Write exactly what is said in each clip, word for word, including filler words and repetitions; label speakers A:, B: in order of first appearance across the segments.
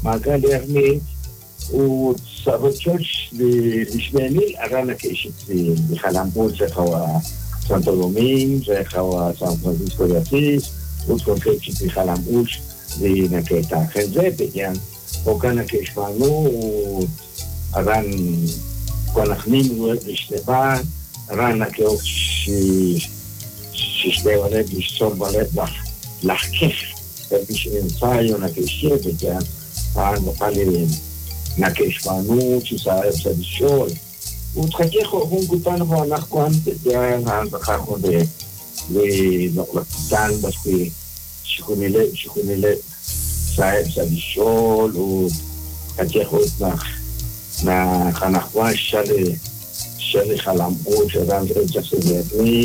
A: מעגל ירמית, הוא סבותשוש לשמאלי, ארנה קשת בחלמות שחווה סנטו דומינג, שחווה סן פרנסיסקו יציס, ותקונקצ'ת בחלמות ונקטה אחרי זה, בגן, וכאן הקשמנו, ארן כונחנים לשלבה, ארן הקאות ששתי הולד לשצור בלד לחכך, ובשנמצא יונה קשת, בגן, ארן נוכל נקשמנו, שסער סדישול, ותחכך הון גוטן הונח כאן, בגן, ההנבחה חודה, ולקטן בספי, שכונילה, שכונילה, סער סדישול, ותחכך הונח, מהחנכוון שלי, שלי חלמות, שאדם רצח סביבני,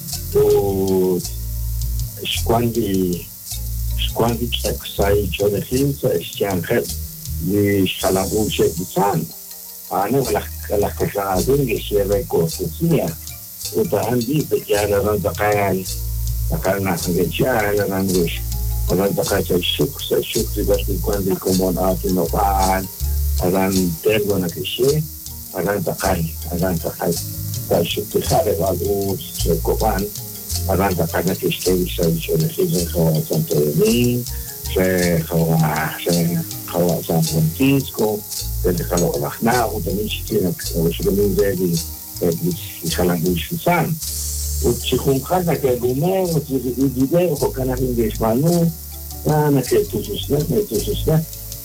A: ושכוונדי, שכוונדי כשקסאי צ'ולכים, שכאנחת, ושחלמות שבוצן, אני הלך כשעה הזאת, ישבה קורסוציה, ותהנדי בגלל הרן דקאל, דקאל נחגצ'ה, הרן ראש, הרן דקאל שוק, שוק זיבש בקוונדי קומון ארטי נובען, הרן דרגון הקשה, הרן דקאל, הרן דקאל, שוק תחרב על עוד שקובן, הרן דקאל נקשתה ישראל שהולכים לחווה סנטוריני, שחווה, שחווה סן פרנסיסקו, ולחלוק לחנר, ותמיד שתינה, ושגמים זה לחלמות שפסן. ותשכום חד נקל גומר, ותדיבר, וכאן אנחנו גשמנו, נקל תוססנת, נתוססנת,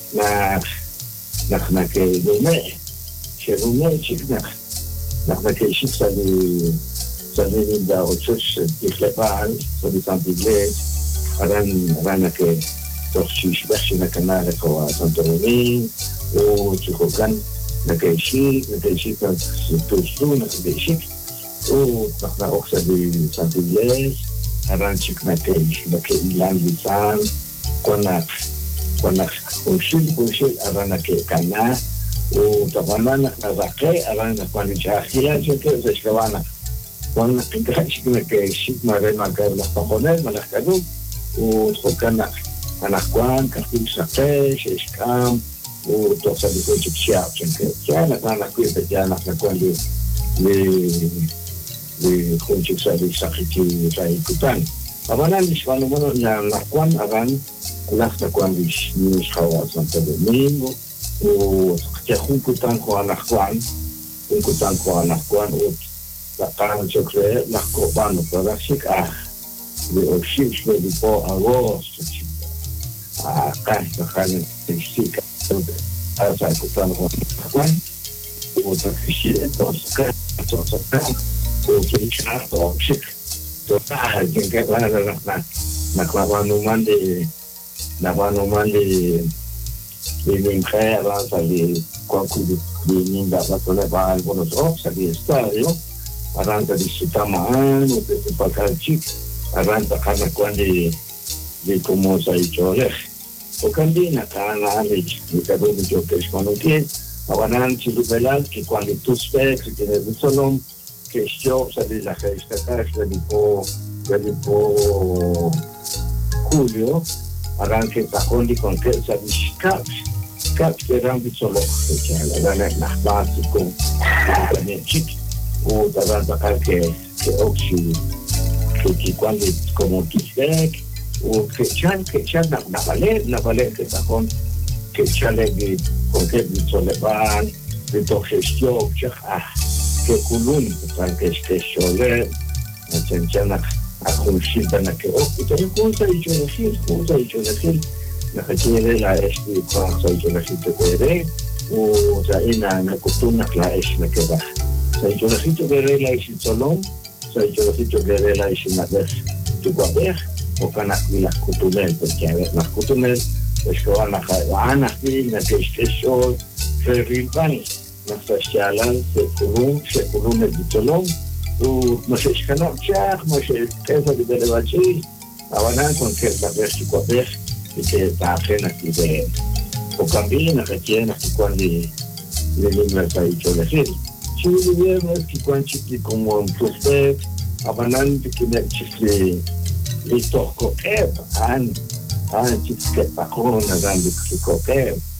A: נקל גומר, שגומר שכנך, נקל שפסה סביבים דערוצות שתחלפן, סביבן תגלת, הרן נקל תוך שישבח שנקנה לכאורה סנטוריני, וצריכוכן נקיישי, נקיישי תוססו, נקיישי, ונכנה אוכסה בסנטיגלס, הרנצ'יק נקייש, בקהילן ליצן, קונק, קונק חושיל, חושיל, הרן נקיינה, ותבנה נכנה זכי, הרן נכנה שהאכילה שקר, זה שכוונה, קונק נקיישי, נקיישי, מראה מגר לחפחונל, מלך כדוב, ותחוכן הנחקואן, כחתים שחי, שיש קם, הוא תוך סביבות שפשיעה, שכן, נתן לקוי בדיעה נחנקואן לחון שפשיעה שחיתי שהיקותן. אבל אני נשמענו מונו לנחקואן, אבל נחנקואן לשחרור סנטה דומינג, ותחון כותן כמו הנחקואן, חון כותן כמו הנחקואן, ותחן שוקרה לחקורבן, ופרדשיק אך, ואושים שמדי פה הראש, הכף תחן תשתיק, אז הכותן הוא נחקואן, ותחישי את תוסקה, תוסקה, ותחישנה תורשיק, תוסקה, גנקה, נקלבנו מנדי, נקלבנו מנדי, לממחה, אבל לי קונקודי פנימין דאבתו לבעל בונוס אופס, אני אסטריו, הרנת לסוטה מען, ופקלצ'יק, הרנת חנקואן לקומוס היצ'ו הולך. וכנדי נקרא נעליץ' מקדום בג'וקש מנותית, אבל נען צילו בלד, כי כואן לטוספק, שכנראה בצלום, כששוב סביב לכי שתקש, וליפו, וליפו קוליו, הרן כתחון לי קונקרט סביב שקאפ, שקאפ כרם בצלוך, הרן נחבא סיכום, ונצ'יק, הוא דבר בקר כאוקשי, כי כואן לתקומות תספק, וכצ'ן, כצ'ן נבלד, נבלד כתחון, כצ'ן להגיד, קונקרט בצולבן, בתוך ששתיוק, שכה, ככולון, כצ'ן כששולב, צ'ן החולשים בנקרות, ותרים חולצה אישונכית, חולצה אישונכית, נחצי אלה אש וכוח אישונכית תברה, וזהינה נקוטון נחלה אש מקדח. אישונכית תברה לאיש צולום, אישונכית תברה לאיש נדף תגבח, וכאן נחמי לך קוטומל, וכאמת לך קוטומל, ושקורה נחלה נחמי, נקשקשול, ורילבני, נחששתי עליו, שכולום, שכולום בצולום, וכמו ששכנות שח, כמו שכזה בדלבצ'י, אבל אני קונקרט לבך שכובך, וכתאחן הכי בהם. וכמבילים, אחרי אנחנו כאן ללימרסאית שהולכים. שהוא לימרס, כי כאן צ'יפלי כמו מפוספק, אבל אני בכמעט צ'יפלי לתוך כוכב, אני צ'יפלי פחון, אז אני בכוכב.